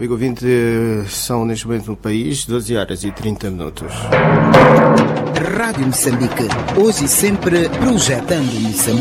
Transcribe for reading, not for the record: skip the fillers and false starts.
Amigo ouvinte, são neste momento no país 12 horas e 30 minutos. Rádio Moçambique, hoje e sempre projetando Moçambique.